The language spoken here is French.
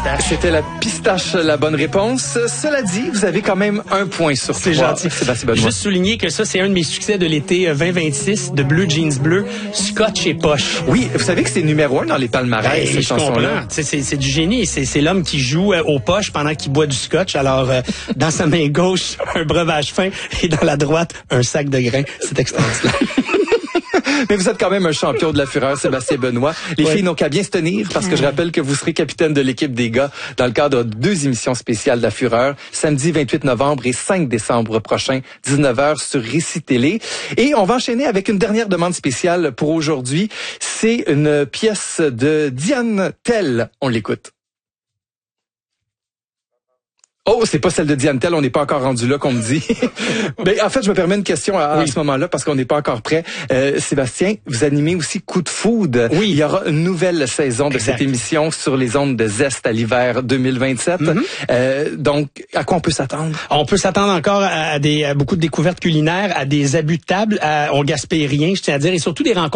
pistache. C'était la pistache, la bonne réponse. Cela dit, vous avez quand même un point sur 3. C'est gentil. Sébastien Benoît. Juste souligner que ça, c'est un de mes succès de l'été 2026, de Bleu Jeans Bleu, Scotch et Poche. Oui, vous savez que c'est numéro 1 dans les palmarès, cette chanson-là. C'est du génie. C'est l'homme qui joue aux poches pendant qu'il boit du scotch. Alors, dans sa main gauche, un breuvage fin et dans la droite, un sac de grains. C'est extraordinaire. Mais vous êtes quand même un champion de la fureur, Sébastien Benoît. Les filles n'ont qu'à bien se tenir parce que je rappelle que vous serez capitaine de l'équipe des gars dans le cadre de 2 émissions spéciales de la fureur, samedi 28 novembre et 5 décembre prochain, 19h sur Récit Télé. Et on va enchaîner avec une dernière demande spéciale pour aujourd'hui. C'est une pièce de Diane Tell. On l'écoute. Oh, c'est pas celle de Diane Tell, on n'est pas encore rendu là, qu'on me dit. Mais en fait, je me permets une question à ce moment-là parce qu'on n'est pas encore prêt. Sébastien, vous animez aussi Coup de foudre. Oui. Il y aura une nouvelle saison de cette émission sur les ondes de Zest à l'hiver 2027. Donc, à quoi on peut s'attendre? On peut s'attendre encore à beaucoup de découvertes culinaires, à des abus de table, on gaspille rien, je tiens à dire, et surtout des rencontres